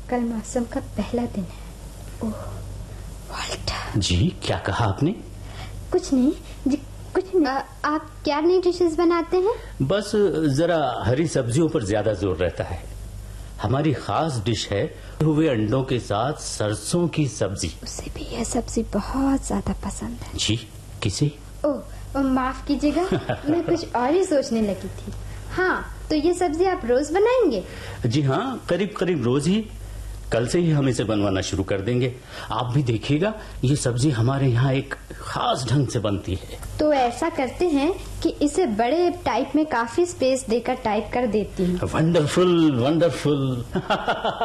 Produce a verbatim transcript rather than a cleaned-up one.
कल मौसम का पहला दिन है। ओह वाल्टर। जी क्या कहा आपने? कुछ नहीं जी, कुछ नहीं। आ, आप क्या नई डिशेस बनाते हैं? बस जरा हरी सब्जियों पर ज्यादा जोर रहता है। हमारी खास डिश है हुए अंडों के साथ सरसों की सब्जी। उसे भी यह सब्जी बहुत ज्यादा पसंद है। जी किसे? ओह माफ कीजिएगा, मैं कुछ और ही सोचने लगी थी। हाँ, तो ये सब्जी आप रोज बनाएंगे? जी हाँ, करीब करीब रोज ही। कल से ही हम इसे बनवाना शुरू कर देंगे। आप भी देखिएगा, ये सब्जी हमारे यहाँ एक खास ढंग से बनती है। तो ऐसा करते हैं कि इसे बड़े टाइप में काफी स्पेस देकर टाइप कर देती हूँ। Wonderful wonderful.